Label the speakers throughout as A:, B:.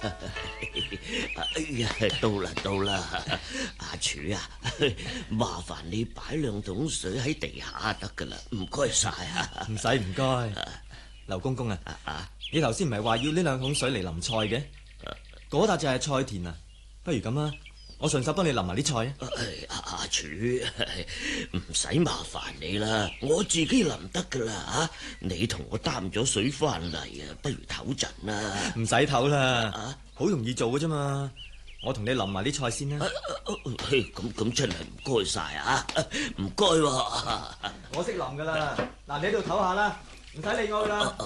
A: 哎呀，到啦，阿柱啊，麻煩你擺兩桶水喺地下得噶啦，唔該晒啊。
B: 唔使唔該，劉公公啊，你頭先唔係話要呢兩桶水嚟淋菜嘅？嗰笪就係菜田啊，不如咁啊，我順手幫你淋埋啲菜啊。
A: 阿柱，唔使麻煩你啦，我自己淋得噶啦吓。你同我擔咗水翻嚟啊，不如唞陣啦。
B: 唔使唞啦，好容易做嘅啫嘛。我同你淋埋啲菜先啦。
A: 咁真係唔該晒啊，唔該喎。
B: 我識淋噶啦，嗱，你喺度唞下啦，唔使理我噶啦。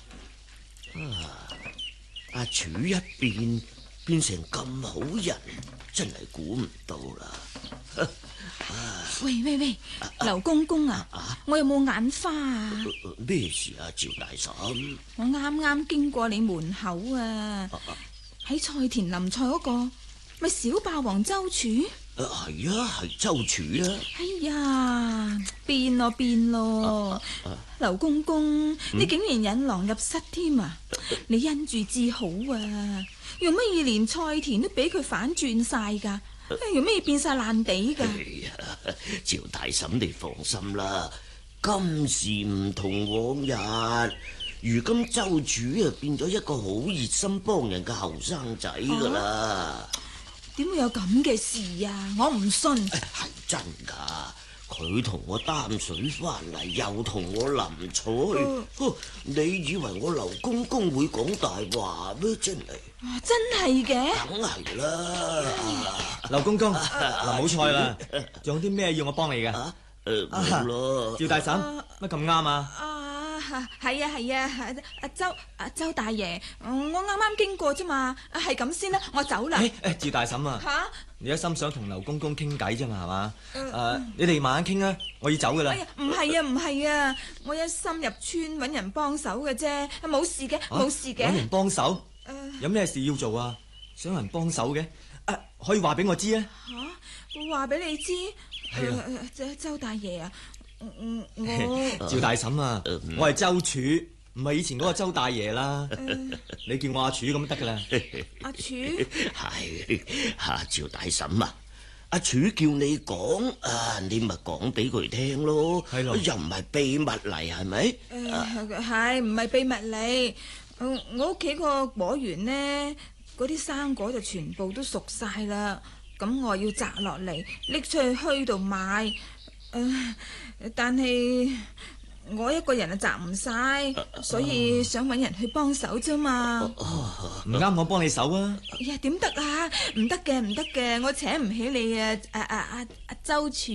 A: 阿柱一變成咁好人，真係估唔到啦。
C: 喂，劉公公啊，我有冇眼花啊？
A: 咩事啊，趙大嬸？
C: 我啱啱經過你門口啊，喺菜田淋菜嗰個咪小霸王周柱？
A: 係啊，係周柱啊。
C: 哎呀，變咯，劉公公，你竟然引狼入室添啊！你因住至好啊，用乜嘢連菜田都俾佢反轉晒噶？用乜嘢變晒爛地噶？
A: 哎呀，趙大嬸你放心啦，今時唔同往日，如今周柱啊變咗一個好熱心幫人嘅後生仔噶啦。
C: 點會有咁嘅事啊？我唔信。
A: 係真噶，佢同我擔水翻嚟，又同我淋菜。你以為我劉公公會講大話咩？真係
C: 真係嘅，
A: 梗係啦。
B: 劉公公，淋好菜啦，仲有啲咩要我幫你嘅？
A: 冇咯。
B: 趙大嬸，乜咁啱啊？
C: 係啊，周大爺，我啱啱經過啫嘛，係咁先啦，我走啦。
B: 趙大嬸啊，你一心想同劉公公傾偈啫嘛，係嘛？你哋慢慢傾啊，我要走噶啦。
C: 哎呀，唔係啊，我一心入村搵人幫手嘅啫，冇事嘅。搵
B: 人幫手？有咩事要做啊？想人幫手嘅？可以話俾我知啊。
C: 話俾你知？
B: 係啊，
C: 周大爺啊。
B: 趙大嬸啊，我係周柱，唔係以前嗰個周大爺啦。你叫我阿柱咁得噶啦。
C: 阿柱
A: 係趙大嬸啊，阿柱叫你講啊，你咪講俾佢聽咯。係咯，又唔係秘密嚟，係咪？
C: 係唔係秘密嚟？我屋企個果園呢，嗰啲生果就全部都熟晒啦。咁我要摘落嚟拎出去墟度賣。但係我一個人啊摘唔晒，所以想搵人去幫手啫嘛。
B: 唔啱我幫你手啊？
C: 呀，點得啊？唔得嘅，我請唔起你啊！阿周柱，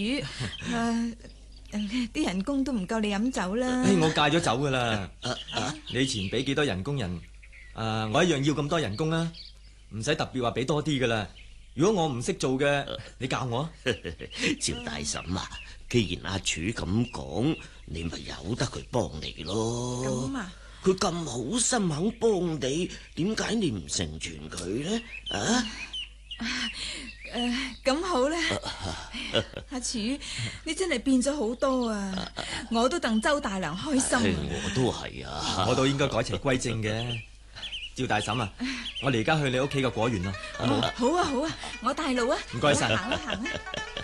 C: 啲人工都唔夠你飲酒啦。
B: 我戒咗酒噶啦。你以前俾幾多人工人？我一樣要咁多人工啊，唔使特別話俾多啲噶啦。如果我唔識做嘅，你教我啊。
A: 趙大嬸啊，既然阿柱咁講，你咪由得佢幫你咯。
C: 咁啊？
A: 佢咁好心肯幫你，點解你唔成全佢呢？
C: 咁好啦。阿柱，你真係變咗好多啊！我都戥周大娘開心。
A: 我都係啊，
B: 我都應該改邪歸正嘅。趙大嬸啊，我哋而家去你屋企嘅果園啦。
C: 好啊，我帶路啊。
B: 唔該晒。
C: 行啊。